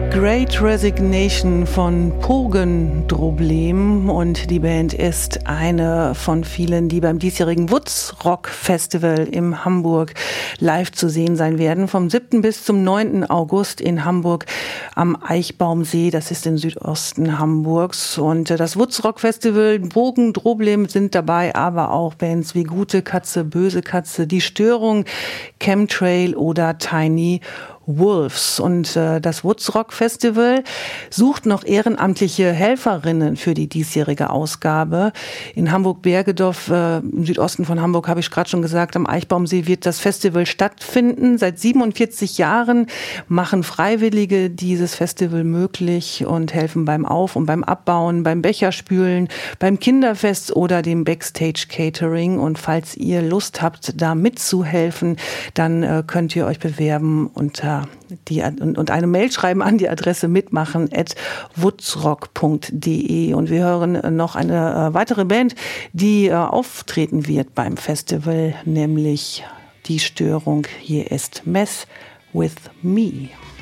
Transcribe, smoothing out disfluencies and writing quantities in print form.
Great Resignation von Pogendroblem, und die Band ist eine von vielen, die beim diesjährigen Woodstock Festival in Hamburg live zu sehen sein werden. Vom 7. bis zum 9. August in Hamburg am Eichbaumsee, das ist im Südosten Hamburgs. Und das Woodstock Festival, Pogendroblem sind dabei, aber auch Bands wie Gute Katze, Böse Katze, Die Störung, Chemtrail oder Tiny Wolves. Und das Woodstock Festival sucht noch ehrenamtliche Helferinnen für die diesjährige Ausgabe. In Hamburg-Bergedorf, im Südosten von Hamburg, habe ich gerade schon gesagt, am Eichbaumsee wird das Festival stattfinden. Seit 47 Jahren machen Freiwillige dieses Festival möglich und helfen beim Auf- und beim Abbauen, beim Becherspülen, beim Kinderfest oder dem Backstage-Catering. Und falls ihr Lust habt, da mitzuhelfen, dann könnt ihr euch bewerben unter und eine Mail schreiben an die Adresse mitmachen@woodstock.de. Und wir hören noch eine weitere Band, die auftreten wird beim Festival, nämlich Die Störung. Hier ist Mess with Me.